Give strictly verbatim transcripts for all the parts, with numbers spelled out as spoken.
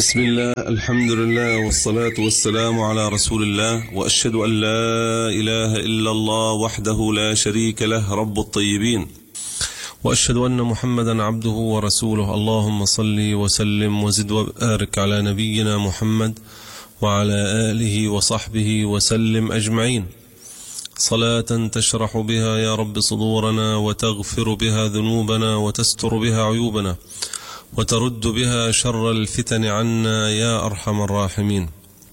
بسم الله، الحمد لله، والصلاة والسلام على رسول الله، وأشهد أن لا إله إلا الله وحده لا شريك له رب الطيبين، وأشهد أن محمدا عبده ورسوله. اللهم صل وسلم وزد وبارك على نبينا محمد وعلى آله وصحبه وسلم أجمعين، صلاة تشرح بها يا رب صدورنا، وتغفر بها ذنوبنا، وتستر بها عيوبنا، وترد بها شر الفتن عنا يا أرحم الراحمين.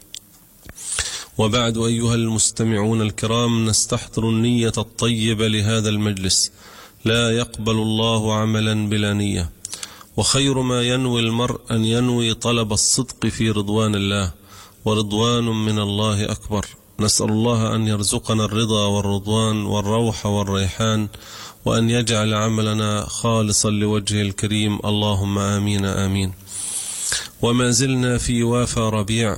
وبعد، أيها المستمعون الكرام، نستحضر النية الطيبة لهذا المجلس. لا يقبل الله عملا بلا نية، وخير ما ينوي المرء أن ينوي طلب الصدق في رضوان الله، ورضوان من الله أكبر. نسأل الله أن يرزقنا الرضا والرضوان والروح والريحان، وأن يجعل عملنا خالصا لوجهه الكريم، اللهم آمين آمين. وما زلنا في وافى ربيع،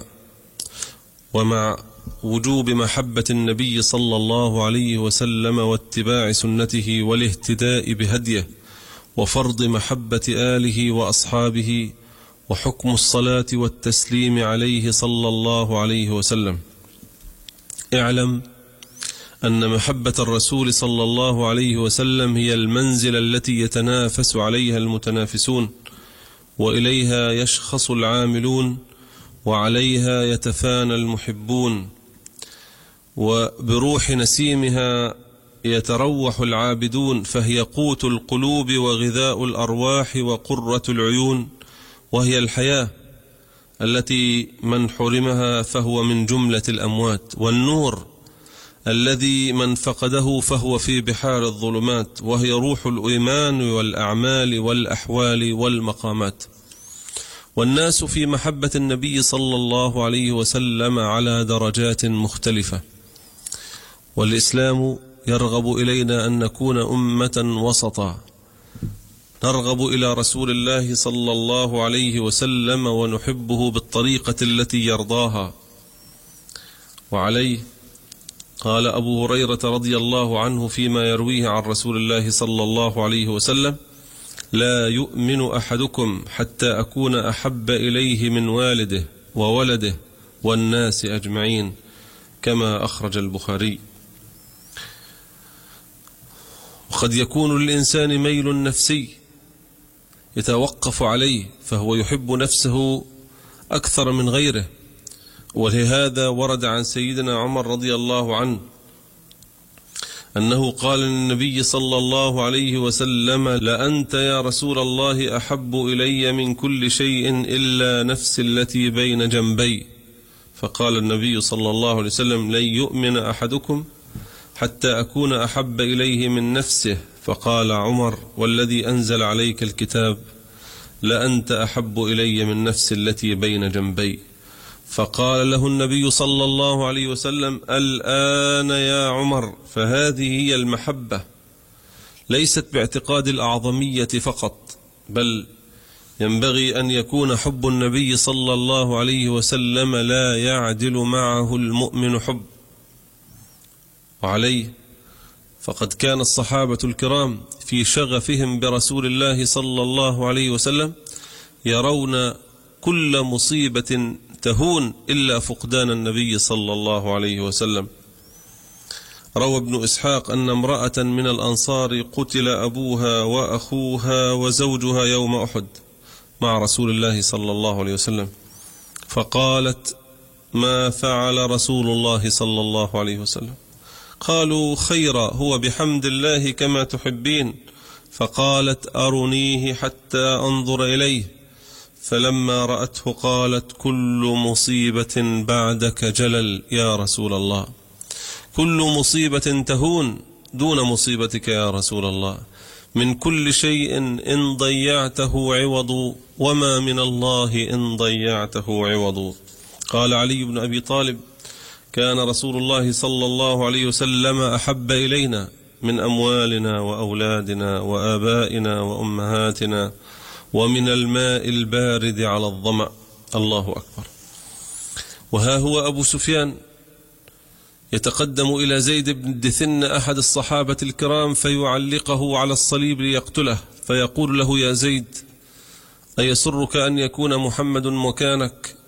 ومع وجوب محبة النبي صلى الله عليه وسلم واتباع سنته والاهتداء بهديه، وفرض محبة آله وأصحابه، وحكم الصلاة والتسليم عليه صلى الله عليه وسلم. اعلم أن محبة الرسول صلى الله عليه وسلم هي المنزلة التي يتنافس عليها المتنافسون، وإليها يشخص العاملون، وعليها يتفانى المحبون، وبروح نسيمها يتروح العابدون، فهي قوت القلوب وغذاء الأرواح وقرة العيون، وهي الحياة التي من حرمها فهو من جملة الأموات، والنور الذي من فقده فهو في بحار الظلمات، وهي روح الإيمان والأعمال والأحوال والمقامات. والناس في محبة النبي صلى الله عليه وسلم على درجات مختلفة، والإسلام يرغب إلينا أن نكون أمة وسطا، نرغب إلى رسول الله صلى الله عليه وسلم ونحبه بالطريقة التي يرضاها. وعليه قال أبو هريرة رضي الله عنه فيما يرويه عن رسول الله صلى الله عليه وسلم: لا يؤمن أحدكم حتى أكون أحب إليه من والده وولده والناس أجمعين، كما أخرج البخاري. وقد يكون للإنسان ميل نفسي يتوقف عليه، فهو يحب نفسه أكثر من غيره، ولهذا ورد عن سيدنا عمر رضي الله عنه أنه قال للنبي صلى الله عليه وسلم: لأنت يا رسول الله أحب إلي من كل شيء إلا نفسي التي بين جنبي. فقال النبي صلى الله عليه وسلم: لن يؤمن أحدكم حتى أكون أحب إليه من نفسه. فقال عمر: والذي أنزل عليك الكتاب لأنت أحب إلي من نفسي التي بين جنبي. فقال له النبي صلى الله عليه وسلم: الآن يا عمر، فهذه هي المحبة، ليست باعتقاد الأعظمية فقط، بل ينبغي أن يكون حب النبي صلى الله عليه وسلم لا يعدل معه المؤمن حب. وعليه فقد كان الصحابة الكرام في شغفهم برسول الله صلى الله عليه وسلم يرون كل مصيبة تهون إلا فقدان النبي صلى الله عليه وسلم. روى ابن إسحاق أن امرأة من الأنصار قتل أبوها وأخوها وزوجها يوم أحد مع رسول الله صلى الله عليه وسلم، فقالت: ما فعل رسول الله صلى الله عليه وسلم؟ قالوا: خيرا، هو بحمد الله كما تحبين. فقالت: أرنيه حتى أنظر إليه. فلما رأته قالت: كل مصيبة بعدك جلل يا رسول الله، كل مصيبة تهون دون مصيبتك يا رسول الله، من كل شيء إن ضيعته عوض، وما من الله إن ضيعته عوض. قال علي بن أبي طالب: كان رسول الله صلى الله عليه وسلم أحب إلينا من أموالنا وأولادنا وآبائنا وأمهاتنا، ومن الماء البارد على الظمأ. الله أكبر. وها هو أبو سفيان يتقدم إلى زيد بن الدثن أحد الصحابة الكرام فيعلقه على الصليب ليقتله، فيقول له: يا زيد، أيسرك أن يكون محمد مكانك